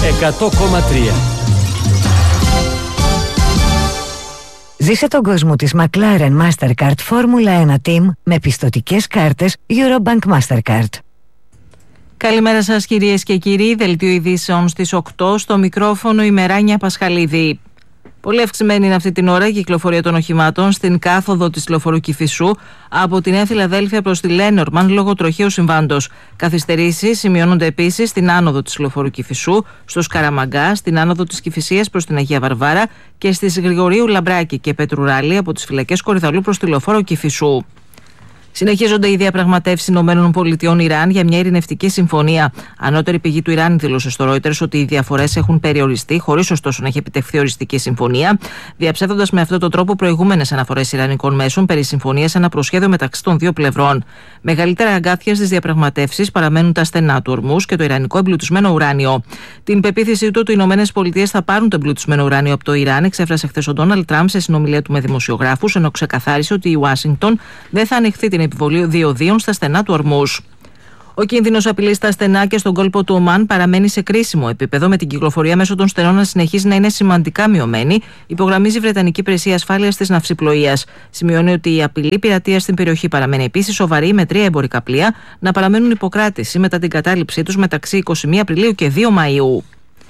100,3. Ζήσε τον κόσμο της McLaren Mastercard Formula 1 Team με πιστωτικές κάρτες Eurobank Mastercard. Καλημέρα σας κυρίες και κύριοι, δελτίο ειδήσεων στις 8, στο μικρόφωνο η Μεράνια Πασχαλίδη. Πολύ αυξημένη είναι αυτή την ώρα η κυκλοφορία των οχημάτων στην κάθοδο της λεωφορείου Κηφισού από τη Νέα Φιλαδέλφια προς τη Λένορμαν λόγω τροχαίου συμβάντος. Καθυστερήσεις σημειώνονται επίσης στην άνοδο της λεωφορείου Κηφισού, στο Σκαραμαγκά, στην άνοδο της Κηφισίας προς την Αγία Βαρβάρα και στις Γρηγορίου Λαμπράκη και Πετρουράλη από τις φυλακές Κορυδαλού προς τη λεωφόρο Κηφισού. Συνεχίζονται οι διαπραγματεύσεις ΗΠΑ-Ιράν για μια ειρηνευτική συμφωνία. Ανώτερη πηγή του Ιράν δήλωσε στο Reuters ότι οι διαφορές έχουν περιοριστεί, χωρίς ωστόσο να έχει επιτευχθεί οριστική συμφωνία, διαψεύδοντας με αυτόν τον τρόπο προηγούμενες αναφορές ιρανικών μέσων περί συμφωνίας σε ένα προσχέδιο μεταξύ των δύο πλευρών. Μεγαλύτερα αγκάθια στις διαπραγματεύσεις παραμένουν τα στενά του Ορμούς και το ιρανικό εμπλουτισμένο ουράνιο. Την πεποίθησή του ότι οι ΗΠΑ θα πάρουν το εμπλουτισμένο ουράνιο από το Ιράν εξέφρασε χθες ο Ντόναλντ Τραμπ σε συνομιλία του με δημοσιογράφους, ενώ ξεκαθάρισε ότι η Ουάσιγκτον δεν θα ανοιχθεί την επιβολή διοδίων στα στενά του Ορμούς. Ο κίνδυνος απειλής στα στενά και στον κόλπο του Ομάν παραμένει σε κρίσιμο επίπεδο, με την κυκλοφορία μέσω των στενών να συνεχίζει να είναι σημαντικά μειωμένη, υπογραμμίζει η Βρετανική Υπηρεσία Ασφάλειας της Ναυσιπλοείας. Σημειώνει ότι η απειλή πειρατείας στην περιοχή παραμένει επίσης σοβαρή, με 3 εμπορικά πλοία να παραμένουν υποκράτηση μετά την κατάληψή τους μεταξύ 21 Απριλίου και 2 Μαΐου.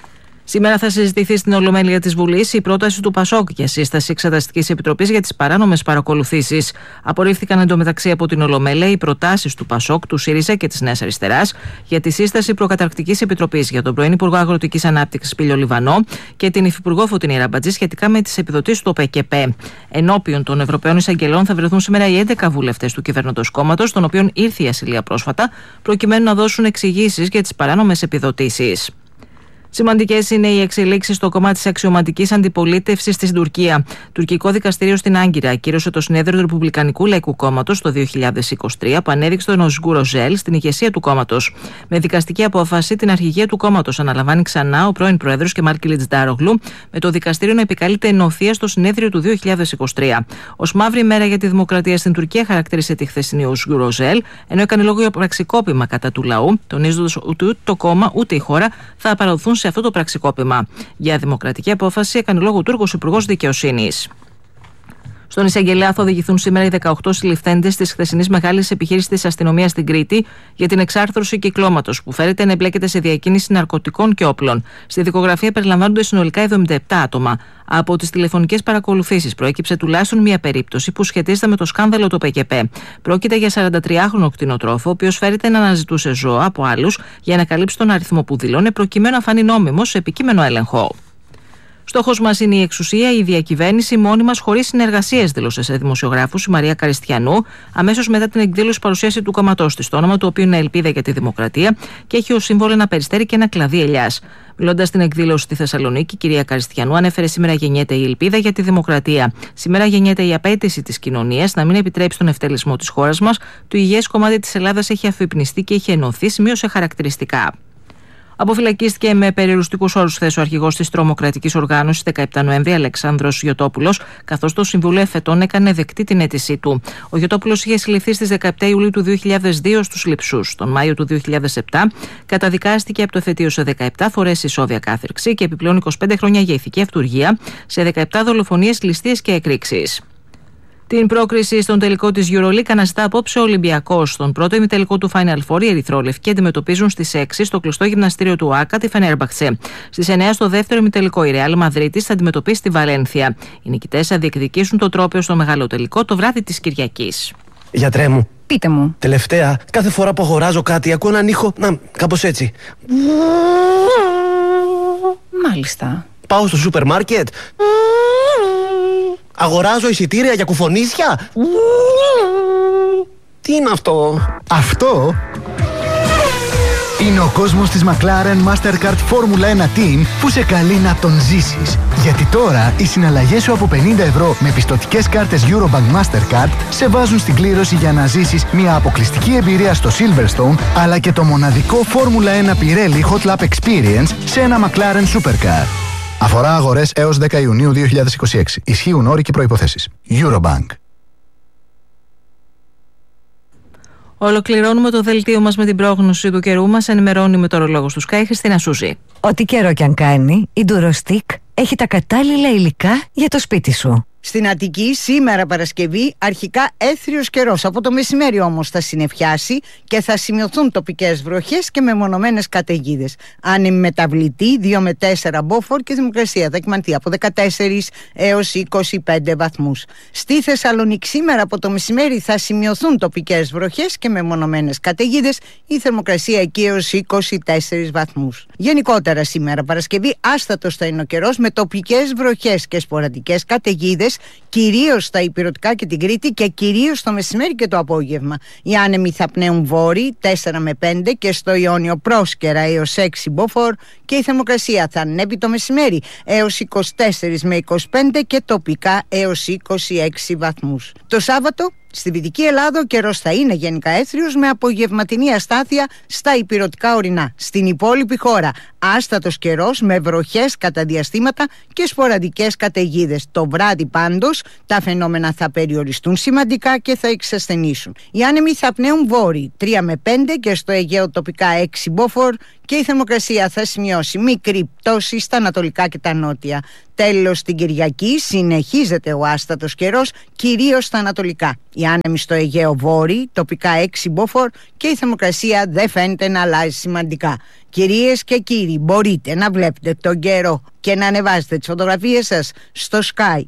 Σήμερα θα συζητηθεί στην Ολομέλεια της Βουλής η πρόταση του ΠΑΣΟΚ για σύσταση Εξεταστικής Επιτροπής για τις παράνομες παρακολουθήσεις. Απορρίφθηκαν εντωμεταξύ από την Ολομέλεια οι προτάσεις του ΠΑΣΟΚ, του ΣΥΡΙΖΑ και της Νέας Αριστεράς για τη σύσταση προκαταρκτικής επιτροπής για τον πρώην Υπουργό Αγροτικής Ανάπτυξης Πήλιο Λιβανό και την Υφυπουργό Φωτεινή Ραμπατζή σχετικά με τις επιδοτήσεις του ΟΠΕΚΕΠΕ. Ενώπιον των Ευρωπαίων Εισαγγελών θα βρεθούν σήμερα οι 11 βουλευτές του κυβερνητικού κόμματος, των οποίων ήρθε η ασυλία πρόσφατα, προκειμένου να δώσουν εξηγήσεις για τις παράνομες επιδοτήσεις. Σημαντικές είναι οι εξελίξεις στο κόμμα της αξιωματικής αντιπολίτευσης στην Τουρκία. Τουρκικό δικαστήριο στην Άγκυρα ακύρωσε το συνέδριο του Ρεπουμπλικανικού Λαϊκού Κόμματος το 2023 που ανέδειξε τον Οσγκούρ Οζέλ στην ηγεσία του κόμματος. Με δικαστική απόφαση, την αρχηγία του κόμματος αναλαμβάνει ξανά ο πρώην πρόεδρος Κεμάλ Κιλιτζντάρογλου, με το δικαστήριο να επικαλείται ενωθεία στο συνέδριο του 2023. Ως μαύρη μέρα για τη δημοκρατία στην Τουρκία χαρακτήρισε τη χθεσινή Οσγκούρ Οζέλ, ενώ έκανε λόγο για πραξικόπημα κατά του λαού, τονίζοντας ότι ούτε το κόμμα ούτε η χώρα θα παραδοθούν σε αυτό το πραξικόπημα. Για δημοκρατική απόφαση έκανε λόγο ο Τούρκος Υπουργός Δικαιοσύνης. Στον εισαγγελέα θα οδηγηθούν σήμερα οι 18 συλληφθέντες της χθεσινής μεγάλης επιχείρησης της αστυνομίας στην Κρήτη για την εξάρθρωση κυκλώματος που φέρεται να εμπλέκεται σε διακίνηση ναρκωτικών και όπλων. Στη δικογραφία περιλαμβάνονται συνολικά 77 άτομα. Από τις τηλεφωνικές παρακολουθήσεις προέκυψε τουλάχιστον μία περίπτωση που σχετίζεται με το σκάνδαλο του ΟΠΕΚΕΠΕ. Πρόκειται για 43χρονο κτηνοτρόφο, ο οποίος φέρεται να αναζητούσε ζώα από άλλους για να καλύψει τον αριθμό που δηλώνει, προκειμένου να φανεί νόμιμος σε επικείμενο έλεγχο. Στόχος μας είναι η εξουσία, η διακυβέρνηση μόνη μας χωρίς συνεργασίες, δήλωσε σε δημοσιογράφους η Μαρία Καριστιανού, αμέσως μετά την εκδήλωση παρουσίαση του κόμματός της, το όνομα του οποίου είναι Ελπίδα για τη Δημοκρατία και έχει ως σύμβολο ένα περιστέρι και ένα κλαδί ελιάς. Μιλώντας στην εκδήλωση στη Θεσσαλονίκη, η κυρία Καριστιανού ανέφερε: σήμερα γεννιέται η ελπίδα για τη δημοκρατία. Σήμερα γεννιέται η απέτηση της κοινωνίας να μην επιτρέψει τον ευτελισμό της χώρας μας. Το υγιές κομμάτι της Ελλάδας έχει αφυπνιστεί και έχει ενωθεί, σημείωσε χαρακτηριστικά. Αποφυλακίστηκε με περιοριστικούς όρους χθες ο αρχηγός της τρομοκρατικής οργάνωσης 17 Νοέμβρη, Αλεξάνδρος Γιωτόπουλος, καθώς το Συμβούλιο Εφετών έκανε δεκτή την αίτησή του. Ο Γιωτόπουλος είχε συλληφθεί στις 17 Ιουλίου του 2002 στους Λειψούς. Τον Μάιο του 2007 καταδικάστηκε από το εφετείο σε 17 φορές ισόβια κάθυρξη και επιπλέον 25 χρόνια για ηθική αυτουργία σε 17 δολοφονίες, ληστείες και εκρήξεις. Την πρόκριση στον τελικό της EuroLeague αναζητά απόψε ο Ολυμπιακός. Στον πρώτο ημιτελικό του Final Four, οι ερυθρόλευκοι αντιμετωπίζουν στις 6 στο κλειστό γυμναστήριο του ΆΚΑ τη Φενέρμπαχτσε. Στις 9 στο δεύτερο ημιτελικό, η Ρεάλ Μαδρίτης θα αντιμετωπίσει τη Βαλένθια. Οι νικητές θα διεκδικήσουν το τρόπαιο στο μεγάλο τελικό το βράδυ της Κυριακής. Γιατρέ μου. Πείτε μου. Τελευταία, κάθε φορά που αγοράζω κάτι, ακούω έναν ήχο. Να, κάπως έτσι. Μάλιστα. Πάω στο σούπερ μάρκετ. Αγοράζω εισιτήρια για κουφονίσια. Τι είναι αυτό? Αυτό είναι ο κόσμος της McLaren Mastercard Formula 1 Team που σε καλεί να τον ζήσεις. Γιατί τώρα οι συναλλαγές σου από 50 ευρώ με πιστωτικές κάρτες Eurobank Mastercard σε βάζουν στην κλήρωση για να ζήσεις μια αποκλειστική εμπειρία στο Silverstone, αλλά και το μοναδικό Formula 1 Pirelli Hot Lap Experience σε ένα McLaren Supercar. Αφορά αγορές έως 10 Ιουνίου 2026. Ισχύουν όροι και προϋποθέσεις. Eurobank. Ολοκληρώνουμε το δελτίο μας με την πρόγνωση του καιρού μας. Ενημερώνει η μετεωρολόγος του Sky, Χριστίνα Σούζη. Ό,τι καιρό κι αν κάνει, η Durostick έχει τα κατάλληλα υλικά για το σπίτι σου. Στην Αττική σήμερα Παρασκευή αρχικά έθριος καιρός. Από το μεσημέρι όμως θα συννεφιάσει και θα σημειωθούν τοπικές βροχές και μεμονωμένες καταιγίδες. Άνεμη μεταβλητή 2 με 4 μποφόρ και θερμοκρασία θα κυμανθεί από 14 έως 25 βαθμούς. Στη Θεσσαλονίκη σήμερα από το μεσημέρι θα σημειωθούν τοπικές βροχές και μεμονωμένες καταιγίδες. Η θερμοκρασία εκεί έως 24 βαθμούς. Γενικότερα σήμερα Παρασκευή άστατος θα είναι ο καιρός με τοπικές βροχές και σποραδικές καταιγίδες, κυρίως στα Ηπειρωτικά και την Κρήτη και κυρίως το μεσημέρι και το απόγευμα. Οι άνεμοι θα πνέουν βόρειοι 4 με 5 και στο Ιόνιο πρόσκαιρα έως 6 μποφόρ και η θερμοκρασία θα ανέβει το μεσημέρι έως 24 με 25 και τοπικά έως 26 βαθμούς. Το Σάββατο στη Δυτική Ελλάδα ο καιρός θα είναι γενικά έθριος με απογευματινή αστάθεια στα ηπειρωτικά ορεινά. Στην υπόλοιπη χώρα άστατος καιρός με βροχές κατά διαστήματα και σποραδικές καταιγίδες. Το βράδυ πάντως τα φαινόμενα θα περιοριστούν σημαντικά και θα εξασθενήσουν. Οι άνεμοι θα πνέουν βόρειοι 3 με 5 και στο Αιγαίο τοπικά 6 μποφόρ και η θερμοκρασία θα σημειώσει μικρή πτώση στα ανατολικά και τα νότια. Τέλος, την Κυριακή συνεχίζεται ο άστατος καιρός, κυρίως στα ανατολικά. Οι άνεμοι στο Αιγαίο βόρειοι, τοπικά 6 μποφόρ και η θερμοκρασία δεν φαίνεται να αλλάζει σημαντικά. Κυρίες και κύριοι, μπορείτε να βλέπετε τον καιρό και να ανεβάζετε τις φωτογραφίες σας στο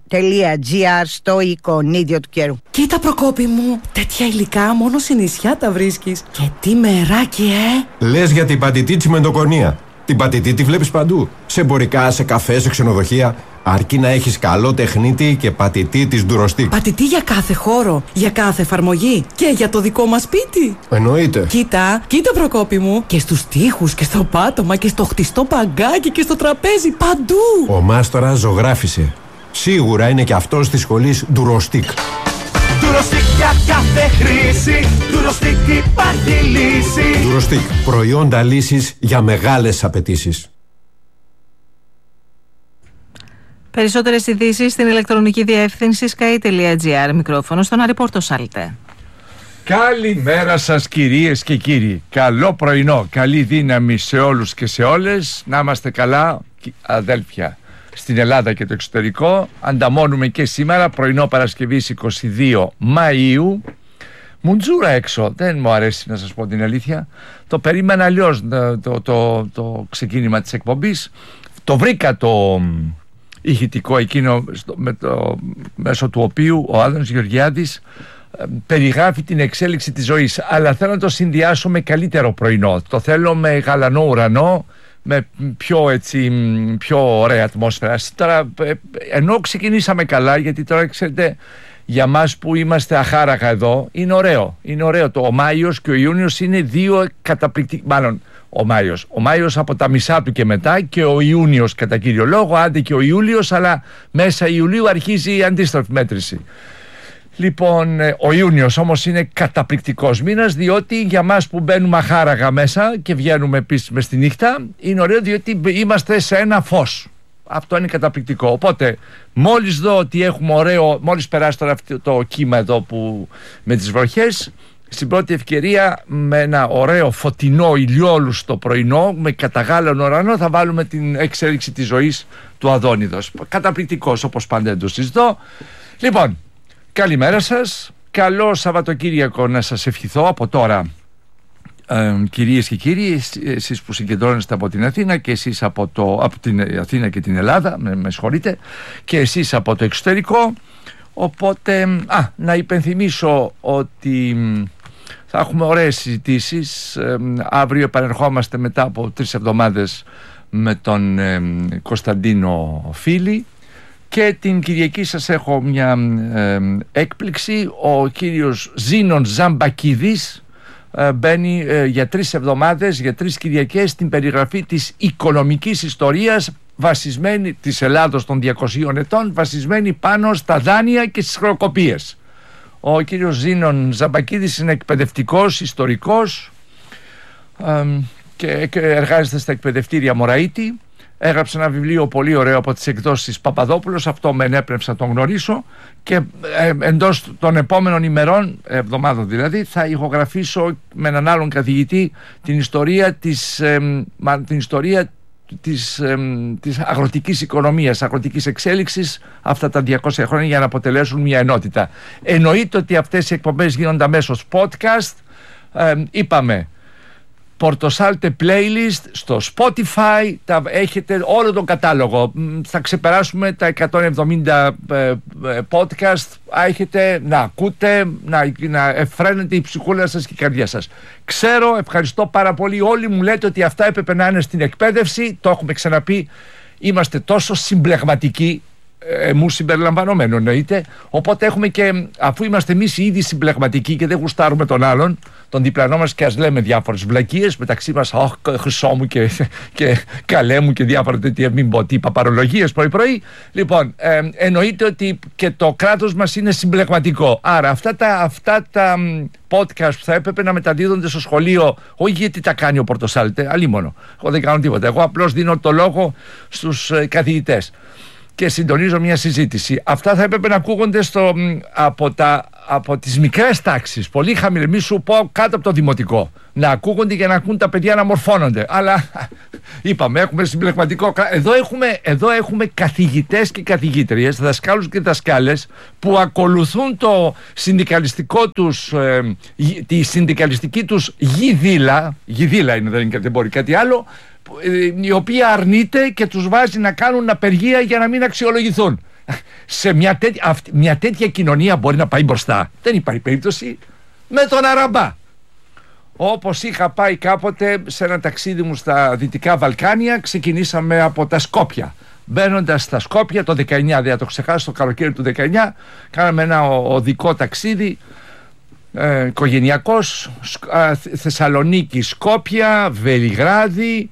sky.gr στο εικονίδιο του καιρού. Κοίτα Προκόπη μου, τέτοια υλικά μόνο σε νησιά τα βρίσκεις. Και τι μεράκι, Λες για την πατητή τσιμεντοκονία. Την πατητή τη βλέπεις παντού. Σε εμπορικά, σε καφέ, σε ξενοδοχεία. Αρκεί να έχεις καλό τεχνίτη και πατητή της Durostick. Πατητή για κάθε χώρο, για κάθε εφαρμογή και για το δικό μας σπίτι. Εννοείται. Κοίτα Προκόπη μου. Και στους τοίχους και στο πάτωμα και στο χτιστό παγκάκι και στο τραπέζι, παντού. Ο μάστορας ζωγράφισε. Σίγουρα είναι και αυτός της σχολής Durostick. Durostick για κάθε χρήση. Durostick υπάρχει λύση. Durostick. Προϊόντα λύσης για μεγάλες απαιτήσεις. Περισσότερες ειδήσεις στην ηλεκτρονική διεύθυνση sky.gr. Μικρόφωνο στον Άρη Πορτοσάλτε. Καλημέρα σας κυρίες και κύριοι. Καλό πρωινό, καλή δύναμη σε όλους και σε όλες. Να είμαστε καλά αδέλφια στην Ελλάδα και το εξωτερικό. Ανταμώνουμε και σήμερα πρωινό Παρασκευής 22 Μαΐου. Μουντζούρα έξω, δεν μου αρέσει να σας πω την αλήθεια. Το περίμενα αλλιώς το ξεκίνημα της εκπομπής. Το βρήκα το ηχητικό εκείνο μέσω του οποίου ο Άδωνης Γεωργιάδης περιγράφει την εξέλιξη της ζωής, αλλά θέλω να το συνδυάσω με καλύτερο πρωινό. Το θέλω με γαλανό ουρανό, με πιο ωραία ατμόσφαιρα. Τώρα, ενώ ξεκινήσαμε καλά, γιατί τώρα ξέρετε, για μας που είμαστε αχάραγα εδώ, είναι ωραίο. Ο Μάιος και ο Ιούνιος είναι δύο καταπληκτικοί, μάλλον ο Μάιος από τα μισά του και μετά, και ο Ιούνιος κατά κύριο λόγο, άντε και ο Ιούλιος, αλλά μέσα Ιουλίου αρχίζει η αντίστροφη μέτρηση. Λοιπόν, ο Ιούνιος όμως είναι καταπληκτικός μήνας, διότι για μας που μπαίνουμε αχάραγα μέσα και βγαίνουμε επίσης μες στη νύχτα, είναι ωραίο διότι είμαστε σε ένα φως. Αυτό είναι καταπληκτικό. Οπότε, μόλις δω ότι έχουμε μόλις περάσει τώρα το κύμα εδώ με τις βροχές, στην πρώτη ευκαιρία με ένα ωραίο φωτεινό ηλιόλουστο πρωινό, με καταγάλανο ουρανό, θα βάλουμε την εξέλιξη της ζωής του Αδόνιδος. Καταπληκτικός, όπως πάντα το συζητώ. Λοιπόν, καλημέρα σας. Καλό Σαββατοκύριακο να σας ευχηθώ από τώρα, κυρίες και κύριοι, εσείς που συγκεντρώνεστε από την Αθήνα και εσείς από την Αθήνα και την Ελλάδα, με συγχωρείτε, και εσείς από το εξωτερικό. Οπότε, να υπενθυμίσω ότι θα έχουμε ωραίες συζητήσεις. Αύριο επανερχόμαστε μετά από 3 εβδομάδες με τον Κωνσταντίνο Φίλη. Και την Κυριακή σας έχω μια έκπληξη. Ο κύριος Ζήνων Ζαμπακίδης μπαίνει για 3 εβδομάδες, για 3 Κυριακές, στην περιγραφή της οικονομικής ιστορίας βασισμένη της Ελλάδος των 200 ετών, βασισμένη πάνω στα δάνεια και στις χρεοκοπίες. Ο κύριος Ζήνων Ζαμπακίδης είναι εκπαιδευτικός, ιστορικός και εργάζεται στα εκπαιδευτήρια Μωραΐτη. Έγραψε ένα βιβλίο πολύ ωραίο από τις εκδόσεις Παπαδόπουλος, αυτό με ενέπνευσε να τον γνωρίσω, και εντός των επόμενων ημερών, εβδομάδων δηλαδή, θα ηχογραφήσω με έναν άλλον καθηγητή την ιστορία της αγροτικής οικονομίας, αγροτικής εξέλιξης αυτά τα 200 χρόνια για να αποτελέσουν μια ενότητα. Εννοείται ότι αυτές οι εκπομπές γίνονται αμέσως podcast. Είπαμε Πορτοσάλτε playlist στο Spotify, έχετε όλο τον κατάλογο. Θα ξεπεράσουμε τα 170 podcast. Έχετε να ακούτε, να εφραίνετε η ψυχούλα σας και η καρδιά σας. Ξέρω, ευχαριστώ πάρα πολύ. Όλοι μου λέτε ότι αυτά έπρεπε να είναι στην εκπαίδευση. Το έχουμε ξαναπεί. Είμαστε τόσο συμπλεγματικοί, μου συμπεριλαμβανομένου εννοείται. Οπότε έχουμε και, αφού είμαστε εμείς οι ίδιοι συμπλεγματικοί και δεν γουστάρουμε τον άλλον, τον διπλανό μας, και ας λέμε διάφορες βλακίες μεταξύ μας, χρυσό μου και καλέ μου και διάφορα τέτοια, μην πω τι, παπαρολογίες πρωί-πρωί. Λοιπόν, εννοείται ότι και το κράτος μας είναι συμπλεγματικό. Άρα αυτά τα podcast που θα έπρεπε να μεταδίδονται στο σχολείο, όχι γιατί τα κάνει ο Πορτοσάλτε, αλλήμονο. Εγώ δεν κάνω τίποτα. Εγώ απλώς δίνω το λόγο στους καθηγητές και συντονίζω μια συζήτηση. Αυτά θα έπρεπε να ακούγονται από τις μικρές τάξεις, πολύ χαμηλές, μη σου πω κάτω από το δημοτικό, να ακούγονται για να ακούν τα παιδιά να μορφώνονται. Αλλά είπαμε, έχουμε συμπλεγματικό. Εδώ έχουμε καθηγητές και καθηγήτριες, δασκάλους και δασκάλες που ακολουθούν το συνδικαλιστικό τους, τη συνδικαλιστική τους γιδίλα είναι, δεν μπορεί κάτι άλλο, η οποία αρνείται και τους βάζει να κάνουν απεργία για να μην αξιολογηθούν. Σε μια τέτοια κοινωνία μπορεί να πάει μπροστά? Δεν υπάρχει περίπτωση. Με τον Αραμπά, όπως είχα πάει κάποτε σε ένα ταξίδι μου στα Δυτικά Βαλκάνια, ξεκινήσαμε από τα Σκόπια. Μπαίνοντας στα Σκόπια το 19, δεν θα το ξεχάσω, το καλοκαίρι του 19, κάναμε ένα οδικό ταξίδι οικογενειακός, Θεσσαλονίκη, Σκόπια, Βελιγράδι,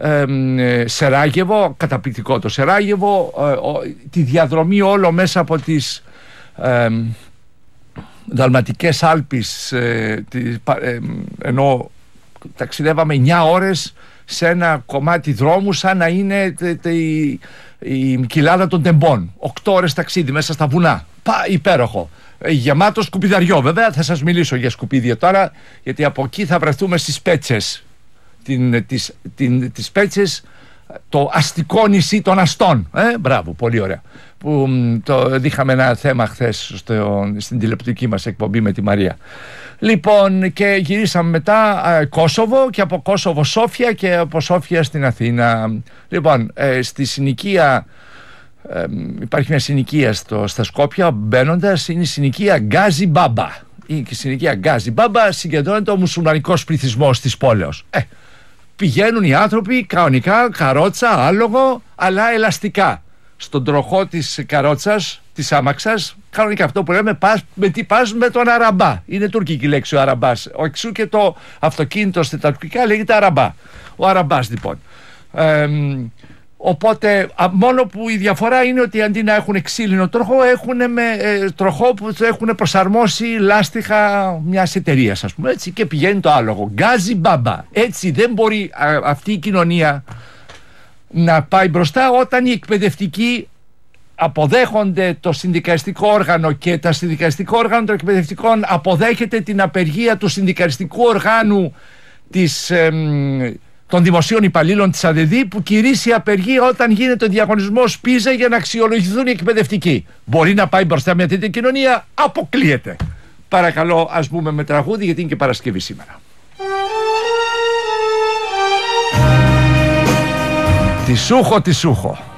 Σεράγεβο, καταπληκτικό το Σεράγεβο, τη διαδρομή όλο μέσα από τις Δαλματικές Άλπεις, ενώ ταξιδεύαμε 9 ώρες σε ένα κομμάτι δρόμου σαν να είναι η κοιλάδα των Τεμπών. 8 ώρες ταξίδι μέσα στα βουνά, υπέροχο, γεμάτο σκουπιδαριό. Βέβαια θα σας μιλήσω για σκουπίδια τώρα, γιατί από εκεί θα βρεθούμε στις Πέτσες, τις Πέτσες, το αστικό νησί των Αστών. Μπράβο, πολύ ωραία. Που είχαμε ένα θέμα χθες στην τηλεοπτική μας εκπομπή με τη Μαρία. Λοιπόν, και γυρίσαμε μετά Κόσοβο, και από Κόσοβο Σόφια, και από Σόφια στην Αθήνα. Λοιπόν, στη συνοικία, υπάρχει μια συνοικία στα Σκόπια, μπαίνοντας, είναι η συνοικία Γκάζι Μπάμπα. Η συνοικία Γκάζι Μπάμπα συγκεντρώνεται ο μουσουλμανικός πληθυσμός της πόλεως. Πηγαίνουν οι άνθρωποι κανονικά, καρότσα, άλογο, αλλά ελαστικά. Στον τροχό της καρότσας, της άμαξας, κανονικά, αυτό που λέμε, πας με τον Αραμπά. Είναι τουρκική λέξη ο Αραμπάς. Εξού και το αυτοκίνητο στα τουρκικά λέγεται Αραμπά. Ο Αραμπάς λοιπόν. Οπότε μόνο που η διαφορά είναι ότι αντί να έχουν ξύλινο τροχό, έχουν τροχό που έχουν προσαρμόσει λάστιχα μιας εταιρείας, ας πούμε, έτσι, και πηγαίνει το άλογο. Γκάζι Μπάμπα. Έτσι δεν μπορεί αυτή η κοινωνία να πάει μπροστά όταν οι εκπαιδευτικοί αποδέχονται το συνδικαλιστικό όργανο και τα συνδικαλιστικό όργανο των εκπαιδευτικών αποδέχεται την απεργία του συνδικαλιστικού οργάνου των δημοσίων υπαλλήλων της ΑΔΔ, που κηρύσσει απεργία όταν γίνεται ο διαγωνισμός Πίζα για να αξιολογηθούν οι εκπαιδευτικοί. Μπορεί να πάει μπροστά μια τέτοια κοινωνία? Αποκλείεται. Παρακαλώ, ας πούμε με τραγούδι, γιατί είναι και Παρασκευή σήμερα. Τι σούχο, τι σούχο.